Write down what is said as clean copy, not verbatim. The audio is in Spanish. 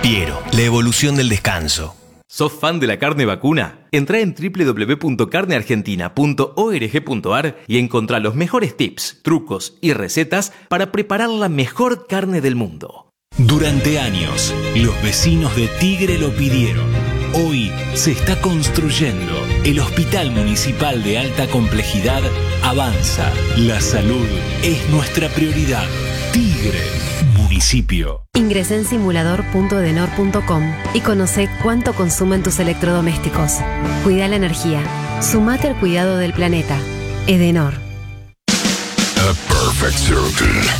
Piero, la evolución del descanso. ¿Sos fan de la carne vacuna? Entrá en www.carneargentina.org.ar y encontrá los mejores tips, trucos y recetas para preparar la mejor carne del mundo. Durante años, los vecinos de Tigre lo pidieron. Hoy se está construyendo. El Hospital Municipal de Alta Complejidad avanza. La salud es nuestra prioridad. Tigre, municipio. Ingresá en simulador.edenor.com y conoce cuánto consumen tus electrodomésticos. Cuida la energía. Sumate al cuidado del planeta. Edenor. A perfect circle.